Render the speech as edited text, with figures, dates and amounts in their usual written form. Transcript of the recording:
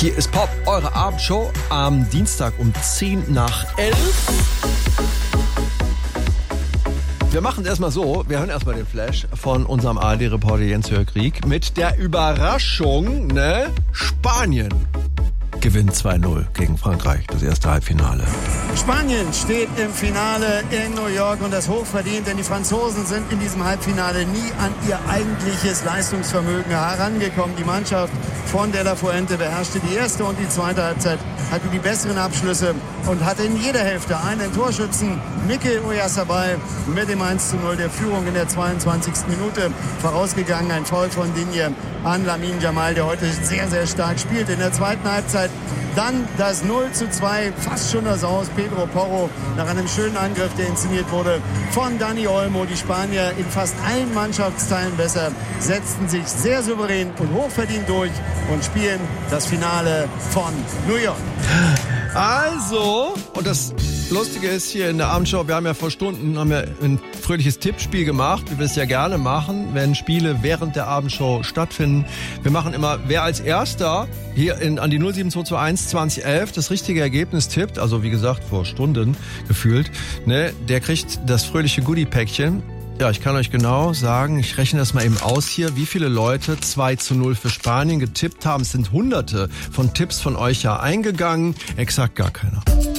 Hier ist Pop, eure Abendshow am Dienstag um 10:10. Wir machen es erstmal so, wir hören erstmal den Flash von unserem ARD-Reporter Jens-Jörg Rieck mit der Überraschung, Spanien gewinnt 2-0 gegen Frankreich, das erste Halbfinale. Spanien steht im Finale in New York und das hochverdient, denn die Franzosen sind in diesem Halbfinale nie an ihr eigentliches Leistungsvermögen herangekommen. Die Mannschaft von De La Fuente beherrschte die erste und die zweite Halbzeit, hatte die besseren Abschlüsse und hatte in jeder Hälfte einen Torschützen, Mikel Oyarzabal, mit dem 1-0 der Führung in der 22. Minute vorausgegangen. Ein Foul von Digne an Lamine Yamal, der heute sehr, sehr stark spielt. In der zweiten Halbzeit dann das 0-2, fast schon das Aus. Pedro Porro nach einem schönen Angriff, der inszeniert wurde von Dani Olmo. Die Spanier in fast allen Mannschaftsteilen besser, setzten sich sehr souverän und hochverdient durch und spielen das Finale von New York. Also, und das Lustige ist hier in der Abendshow, wir haben ja vor Stunden ein fröhliches Tippspiel gemacht, wie wir es ja gerne machen, wenn Spiele während der Abendshow stattfinden. Wir machen immer, wer als Erster hier an die 07221 2011 das richtige Ergebnis tippt, also wie gesagt vor Stunden gefühlt, der kriegt das fröhliche Goodie-Päckchen. Ja, ich kann euch genau sagen, ich rechne das mal eben aus hier, wie viele Leute 2-0 für Spanien getippt haben. Es sind hunderte von Tipps von euch ja eingegangen, exakt gar keiner.